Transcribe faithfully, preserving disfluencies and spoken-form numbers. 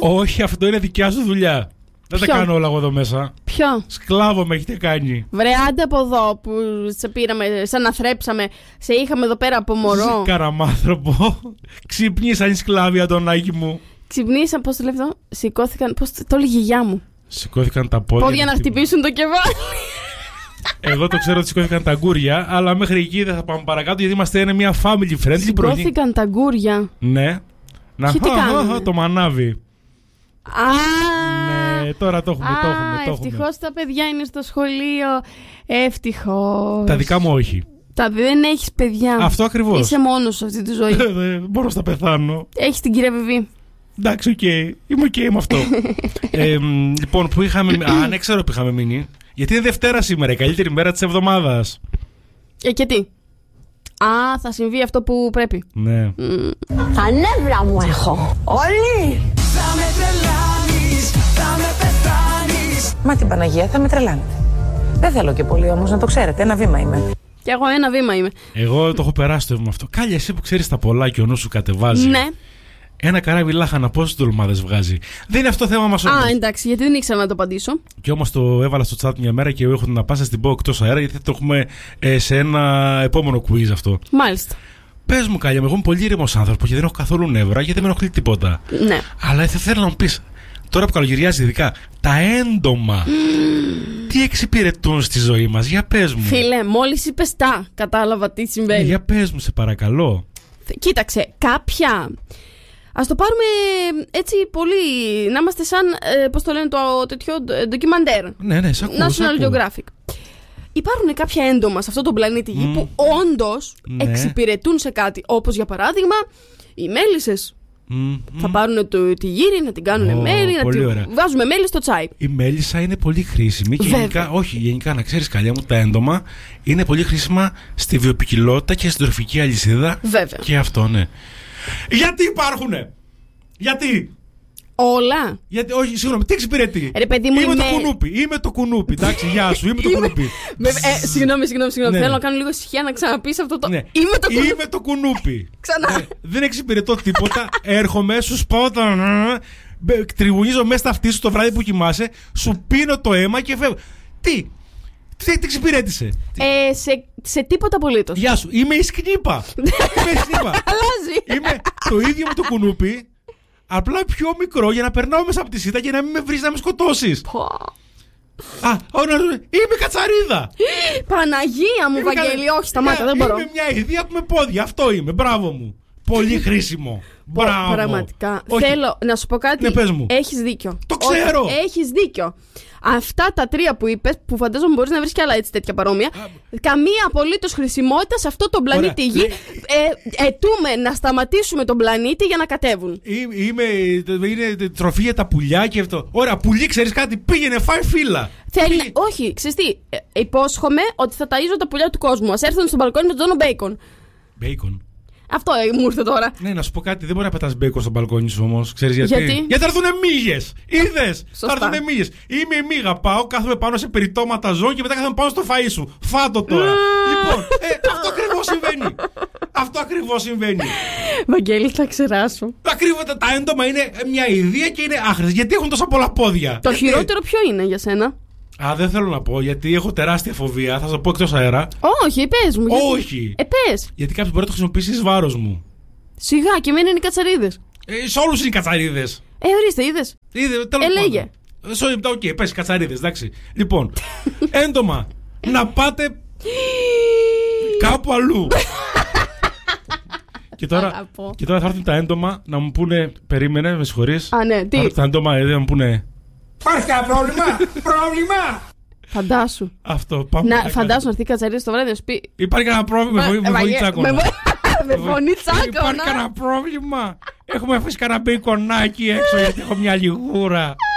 Όχι, αυτό είναι δικιά σου δουλειά. Δεν τα κάνω όλα εγώ εδώ μέσα. Ποιο? Σκλάβο με έχετε κάνει. Βρε, άντε από εδώ που σε πήραμε, σαν να θρέψαμε. Σε είχαμε εδώ πέρα από μωρό. Καραμάνθρωπο. Ξυπνήσαν οι σκλάβοι, Αντωνάκη μου. Ξυπνήσαν, πώς το λέω αυτό. Σηκώθηκαν, πώς το έλεγε η γιαγιά μου. Σηκώθηκαν τα πόδια. Πόδια να χτυπήσουν το κεβάλι. Εγώ το ξέρω ότι σηκώθηκαν τα γκούρια, αλλά μέχρι εκεί δεν θα πάμε παρακάτω γιατί είμαστε είναι μια family friendly. Σηκώθηκαν τα γκούρια. Ναι. Να χω, το μανάβι. Α, ναι, τώρα το έχουμε, α, το έχουμε. Ευτυχώς τα παιδιά είναι στο σχολείο. Ευτυχώς. Τα δικά μου όχι. Τα δεν έχεις παιδιά. Αυτό ακριβώς. Είσαι μόνος σε αυτή τη ζωή. Δεν μπορώ να πεθάνω. Έχεις την κυρία Βιβί. Εντάξει, οκ. Okay. Είμαι οκ okay με αυτό. ε, λοιπόν, που είχαμε. Α, δεν ξέρω που είχαμε μείνει. Γιατί είναι Δευτέρα σήμερα, η καλύτερη μέρα της εβδομάδας. Ε, και τι. Α, θα συμβεί αυτό που πρέπει. Ναι. Mm. Τα νεύρα μου έχω. Όλοι. Θα με τρελάνεις, θα με πεθάνεις. Μα την Παναγία θα με τρελάνετε. Δεν θέλω και πολύ όμως, να το ξέρετε. Ένα βήμα είμαι. Κι εγώ ένα βήμα είμαι. Εγώ το έχω περάσει το βήμα αυτό. Κάλια, εσύ που ξέρεις τα πολλά και ο νους σου κατεβάζει. Ναι. Ένα καράβι λάχανα πόσες ντολμάδες βγάζει. Δεν είναι αυτό θέμα μας όμως. Α, εντάξει, γιατί δεν ήξερα να το απαντήσω. Και όμως το έβαλα στο chat μια μέρα και έχω να πάσα στην πω εκτός αέρα, γιατί θα το έχουμε ε, σε ένα επόμενο quiz αυτό. Μάλιστα. Πες μου, Κάλια, εγώ είμαι πολύ ήρεμος άνθρωπος και δεν έχω καθόλου νεύρα, γιατί δεν με ενοχλεί τίποτα. Ναι. Αλλά θα θέλω να μου πεις, τώρα που καλογυριάζει ειδικά, τα έντομα. Mm. Τι εξυπηρετούν στη ζωή μας, για πες μου. Φίλε, μόλις είπες τα, κατάλαβα τι συμβαίνει. Ε, για πες μου, σε παρακαλώ. Κοίταξε, κάποια. Ας το πάρουμε έτσι πολύ, να είμαστε σαν, ε, πώς το λένε, το τέτοιο ντοκιμαντέρ. Ναι, ναι, σ' ακούω. National Geographic. Υπάρχουν κάποια έντομα σε αυτόν τον πλανήτη Γη mm. που όντως ναι. εξυπηρετούν σε κάτι. Όπως για παράδειγμα οι μέλισσες. Mm. Θα πάρουν το, τη γύρι, να την κάνουν oh, μέλι, να την βάζουμε μέλι στο τσάι. Η μέλισσα είναι πολύ χρήσιμη και γενικά, όχι, γενικά να ξέρεις, Καλιά μου, τα έντομα είναι πολύ χρήσιμα στη βιοποικιλότητα και στην τροφική αλυσίδα. Βέβαια. Και αυτό, ναι. Γιατί υπάρχουνε! Γιατί! Όλα! Γιατί, όχι, συγγνώμη, τι εξυπηρετεί! Ρε, παιδί μου, είμαι, είμαι το κουνούπι, είμαι το κουνούπι, εντάξει, γεια σου, είμαι το κουνούπι. ε, συγγνώμη, συγγνώμη, συγγνώμη. Ναι. Θέλω να κάνω λίγο ησυχία να ξαναπείς αυτό το. Ναι. Είμαι το κουνούπι. Είμαι το κουνούπι. Ξανά. Ναι. Δεν εξυπηρετώ τίποτα. Έρχομαι, σου σπάω τα. Τριγουνίζω μέσα στα αυτή σου το βράδυ που κοιμάσαι, σου πίνω το αίμα και φεύγω. Τι! Τι, τι εξυπηρέτησε. Ε, σε, σε τίποτα απολύτως. Γεια σου, είμαι η σκνίπα. Είμαι η σκνίπα. Αλλάζει. Είμαι το ίδιο με το κουνούπι, απλά πιο μικρό για να περνάω μέσα από τη σίτα και να μην με βρεις να με σκοτώσεις. Α, είμαι κατσαρίδα. Παναγία μου, Βαγγέλη, όχι, σταμάτα, δεν μπορώ. Είμαι μια ιδέα με πόδια, αυτό είμαι, μπράβο μου. Πολύ χρήσιμο. Μπράβο. Πραγματικά. Όχι. Θέλω να σου πω κάτι. Ναι, πες μου. Έχεις δίκιο. Το ξέρω. Έχεις δίκιο. Αυτά τα τρία που είπες, που φαντάζομαι μπορείς να βρεις κι άλλα έτσι τέτοια παρόμοια, καμία απολύτως χρησιμότητα σε αυτό τον πλανήτη Γη. Ε, ετούμε να σταματήσουμε τον πλανήτη για να κατέβουν. Είμαι, είναι τροφή για τα πουλιά και αυτό. Ωραία, πουλί, ξέρεις κάτι, πήγαινε, φάει φύλλα. Θέλει, πήγαινε... όχι, ξέρεις τι, ε, υπόσχομαι ότι θα ταΐζω τα πουλιά του κόσμου. Ας έρθουν στο μπαλκόνι με τον Τζόνο Μπέικον. Μπέικον. Αυτό ε, μου ήρθε τώρα. Ναι, να σου πω κάτι, δεν μπορεί να πετάς μπέικον στο μπαλκόνι σου όμως. Ξέρεις γιατί? Γιατί? Γιατί θα έρθουνε μύγες. Είδες? Θα έρθουνε μύγες. Είμαι η μύγα. Πάω, κάθομαι πάνω σε περιτώματα ζώων και μετά κάθομαι πάνω στο φαΐ σου. Φάτο τώρα. Λοιπόν, ε, αυτό ακριβώς συμβαίνει. Αυτό ακριβώς συμβαίνει. Βαγγέλη, θα ξεράσω. Ακριβώς τα, τα έντομα είναι μια ιδέα και είναι άχρηστα. Γιατί έχουν τόσα πολλά πόδια. Το χειρότερο ποιο είναι για σένα? Α, δεν θέλω να πω γιατί έχω τεράστια φοβία. Θα σα πω εκτός αέρα. Όχι, πες μου. Γιατί... Όχι. Ε, πες. Γιατί κάποιος μπορεί να το χρησιμοποιήσει εις βάρος μου. Σιγά, και εμένα είναι οι κατσαρίδες. Ε, σε όλους είναι οι κατσαρίδες. Ε, ορίστε, είδες. Είδε, τέλος ε, λέγε. Οκ, okay, πες κατσαρίδες, εντάξει. Λοιπόν, έντομα, να πάτε κάπου αλλού. και, τώρα, και τώρα θα έρθουν τα έντομα να μου πούνε. Περίμενε, με συγχωρείς. Α, ναι, τι. Τα έντομα ε, να μου πούνε. Υπάρχει κανένα πρόβλημα, πρόβλημα. Φαντάσου. Αυτό, πάμε. Να, φαντάσου να έρθει η κατσαρίδα στο βράδυ να σου πει. Υπάρχει κανένα πρόβλημα με φωνή τσάκωνα. Με φωνή τσάκωνα. Υπάρχει κανένα πρόβλημα. Έχουμε αφήσει κανένα μπέικονάκι έξω γιατί έχω μια λιγούρα.